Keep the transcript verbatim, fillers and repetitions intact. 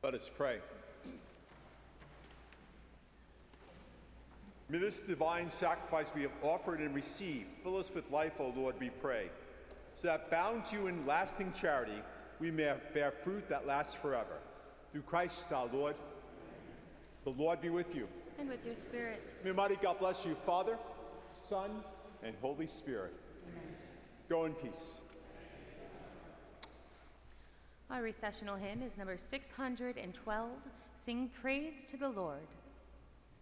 Let us pray. May this divine sacrifice we have offered and received fill us with life, O Lord, we pray, so that bound to you in lasting charity, we may bear fruit that lasts forever. Through Christ our Lord. The Lord be with you. And with your spirit. May Almighty God bless you, Father, Son, and Holy Spirit. Amen. Go in peace. Our recessional hymn is number six hundred twelve, Sing Praise to the Lord.